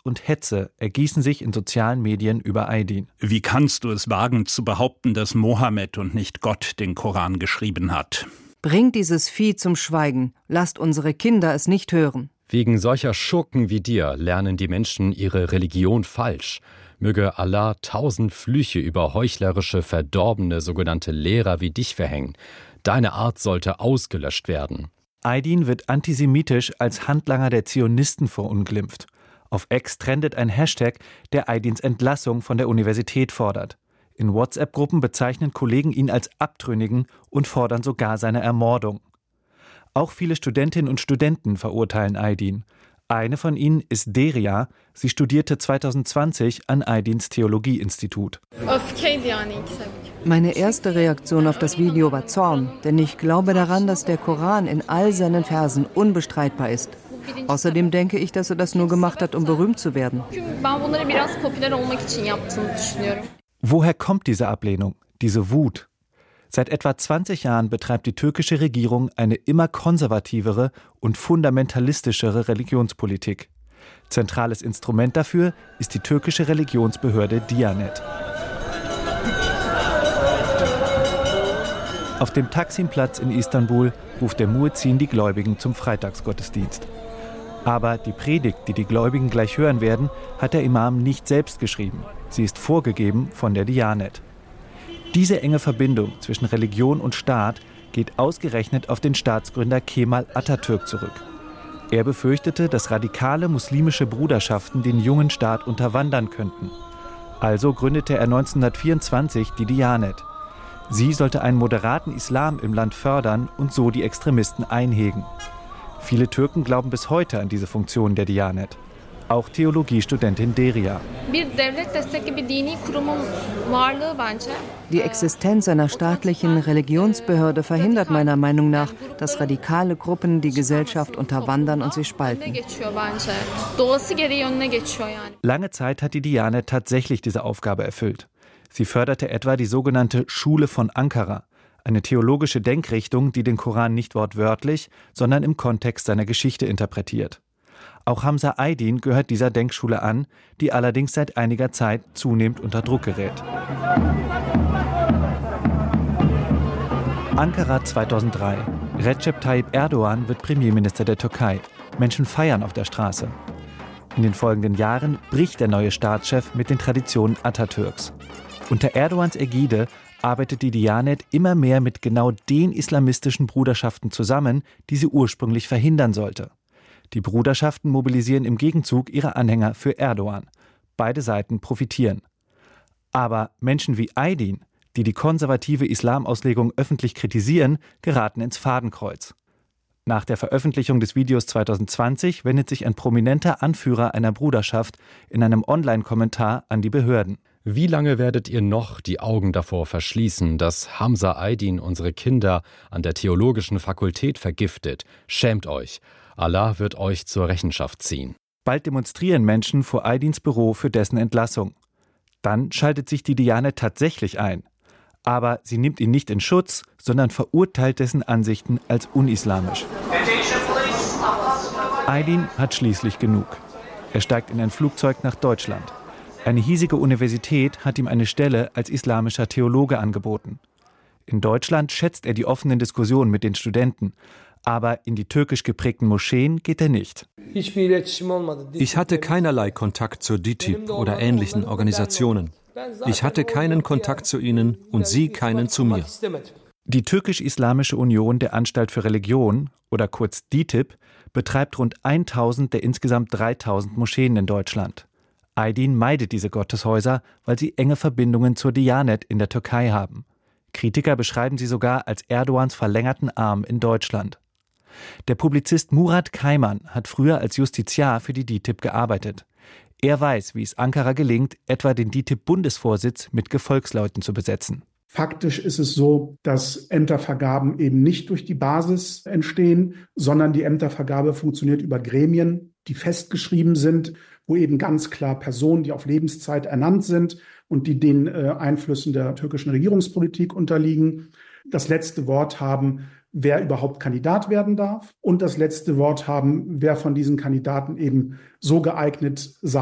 und Hetze ergießen sich in sozialen Medien über Aydin. Wie kannst du es wagen zu behaupten, dass Mohammed und nicht Gott den Koran geschrieben hat? Bringt dieses Vieh zum Schweigen, lasst unsere Kinder es nicht hören. Wegen solcher Schurken wie dir lernen die Menschen ihre Religion falsch. Möge Allah 1000 Flüche über heuchlerische, verdorbene sogenannte Lehrer wie dich verhängen. Deine Art sollte ausgelöscht werden. Aydin wird antisemitisch als Handlanger der Zionisten verunglimpft. Auf X trendet ein Hashtag, der Aydins Entlassung von der Universität fordert. In WhatsApp-Gruppen bezeichnen Kollegen ihn als Abtrünnigen und fordern sogar seine Ermordung. Auch viele Studentinnen und Studenten verurteilen Aydin. Eine von ihnen ist Deria. Sie studierte 2020 an Aydins Theologieinstitut. Meine erste Reaktion auf das Video war Zorn, denn ich glaube daran, dass der Koran in all seinen Versen unbestreitbar ist. Außerdem denke ich, dass er das nur gemacht hat, um berühmt zu werden. Woher kommt diese Ablehnung, diese Wut? Seit etwa 20 Jahren betreibt die türkische Regierung eine immer konservativere und fundamentalistischere Religionspolitik. Zentrales Instrument dafür ist die türkische Religionsbehörde Diyanet. Auf dem Taksimplatz in Istanbul ruft der Muezzin die Gläubigen zum Freitagsgottesdienst. Aber die Predigt, die die Gläubigen gleich hören werden, hat der Imam nicht selbst geschrieben. Sie ist vorgegeben von der Diyanet. Diese enge Verbindung zwischen Religion und Staat geht ausgerechnet auf den Staatsgründer Kemal Atatürk zurück. Er befürchtete, dass radikale muslimische Bruderschaften den jungen Staat unterwandern könnten. Also gründete er 1924 die Diyanet. Sie sollte einen moderaten Islam im Land fördern und so die Extremisten einhegen. Viele Türken glauben bis heute an diese Funktion der Diyanet. Auch Theologiestudentin Deria. Die Existenz einer staatlichen Religionsbehörde verhindert meiner Meinung nach, dass radikale Gruppen die Gesellschaft unterwandern und sie spalten. Lange Zeit hat die Diyanet tatsächlich diese Aufgabe erfüllt. Sie förderte etwa die sogenannte Schule von Ankara, eine theologische Denkrichtung, die den Koran nicht wortwörtlich, sondern im Kontext seiner Geschichte interpretiert. Auch Hamza Aydin gehört dieser Denkschule an, die allerdings seit einiger Zeit zunehmend unter Druck gerät. Ankara 2003. Recep Tayyip Erdogan wird Premierminister der Türkei. Menschen feiern auf der Straße. In den folgenden Jahren bricht der neue Staatschef mit den Traditionen Atatürks. Unter Erdogans Ägide arbeitet die Diyanet immer mehr mit genau den islamistischen Bruderschaften zusammen, die sie ursprünglich verhindern sollte. Die Bruderschaften mobilisieren im Gegenzug ihre Anhänger für Erdogan. Beide Seiten profitieren. Aber Menschen wie Aydin, die die konservative Islamauslegung öffentlich kritisieren, geraten ins Fadenkreuz. Nach der Veröffentlichung des Videos 2020 wendet sich ein prominenter Anführer einer Bruderschaft in einem Online-Kommentar an die Behörden. Wie lange werdet ihr noch die Augen davor verschließen, dass Hamza Aydin unsere Kinder an der Theologischen Fakultät vergiftet? Schämt euch. Allah wird euch zur Rechenschaft ziehen. Bald demonstrieren Menschen vor Aydins Büro für dessen Entlassung. Dann schaltet sich die Diyanet tatsächlich ein. Aber sie nimmt ihn nicht in Schutz, sondern verurteilt dessen Ansichten als unislamisch. Aydin hat schließlich genug. Er steigt in ein Flugzeug nach Deutschland. Eine hiesige Universität hat ihm eine Stelle als islamischer Theologe angeboten. In Deutschland schätzt er die offenen Diskussionen mit den Studenten. Aber in die türkisch geprägten Moscheen geht er nicht. Ich hatte keinerlei Kontakt zur DİTİB oder ähnlichen Organisationen. Ich hatte keinen Kontakt zu ihnen und sie keinen zu mir. Die Türkisch-Islamische Union der Anstalt für Religion, oder kurz DİTİB, betreibt rund 1000 der insgesamt 3000 Moscheen in Deutschland. Aydin meidet diese Gotteshäuser, weil sie enge Verbindungen zur Diyanet in der Türkei haben. Kritiker beschreiben sie sogar als Erdogans verlängerten Arm in Deutschland. Der Publizist Murat Kayman hat früher als Justiziar für die DİTİB gearbeitet. Er weiß, wie es Ankara gelingt, etwa den DİTİB-Bundesvorsitz mit Gefolgsleuten zu besetzen. Faktisch ist es so, dass Ämtervergaben eben nicht durch die Basis entstehen, sondern die Ämtervergabe funktioniert über Gremien, die festgeschrieben sind, wo eben ganz klar Personen, die auf Lebenszeit ernannt sind und die den Einflüssen der türkischen Regierungspolitik unterliegen, das letzte Wort haben, wer überhaupt Kandidat werden darf und das letzte Wort haben, wer von diesen Kandidaten eben so geeignet sei,